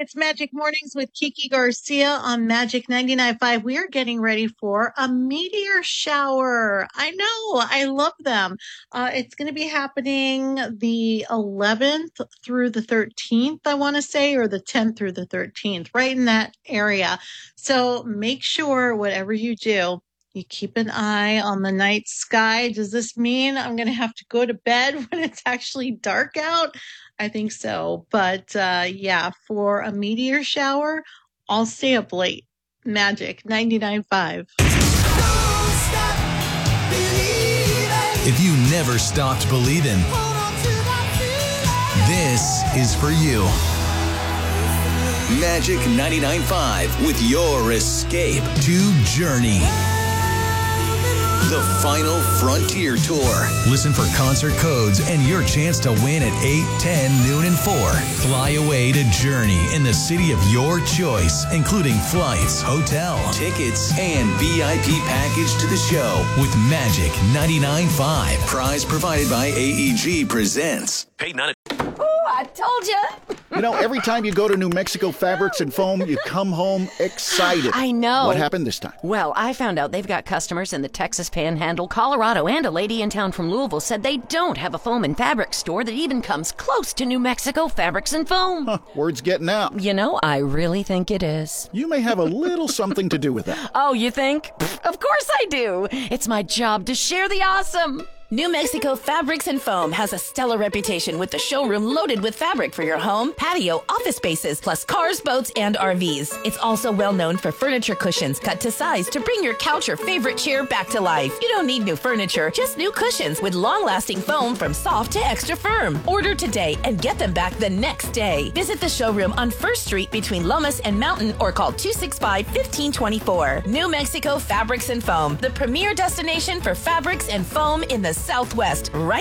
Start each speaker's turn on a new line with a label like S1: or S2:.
S1: It's Magic Mornings with Kiki Garcia on Magic 99.5. We are getting ready for a meteor shower. I know, I love them. It's going to be happening the 11th through the 13th, I want to say, or the 10th through the 13th, right in that area. So make sure whatever you do, you keep an eye on the night sky. Does this mean I'm going to have to go to bed when it's actually dark out? I think so. But yeah, for a meteor shower, I'll stay up late. Magic 99.5.
S2: If you never stopped believing, this is for you. Magic 99.5 with your escape to Journey. The Final Frontier Tour. Listen for concert codes and your chance to win at 8, 10, noon, and 4. Fly away to Journey in the city of your choice, including flights, hotel, tickets, and VIP package to the show with Magic 99.5. Prize provided by AEG Presents.
S3: Hey, none of...
S4: Ooh, I told you.
S5: You know, every time you go to New Mexico Fabrics and Foam, you come home excited.
S4: I know.
S5: What happened this time?
S4: Well, I found out they've got customers in the Texas Panhandle, Colorado, and a lady in town from Louisville said they don't have a foam and fabric store that even comes close to New Mexico Fabrics and Foam.
S5: Huh, word's getting out.
S4: You know, I really think it is.
S5: You may have a little something to do with that.
S4: Oh, you think? Pfft, of course I do. It's my job to share the awesome.
S6: New Mexico Fabrics and Foam has a stellar reputation with the showroom loaded with fabric for your home, patio, office spaces, plus cars, boats, and RVs. It's also well known for furniture cushions cut to size to bring your couch or favorite chair back to life. You don't need new furniture, just new cushions with long-lasting foam from soft to extra firm. Order today and get them back the next day. Visit the showroom on 1st Street between Lomas and Mountain or call 265-1524. New Mexico Fabrics and Foam, the premier destination for fabrics and foam in the Southwest, right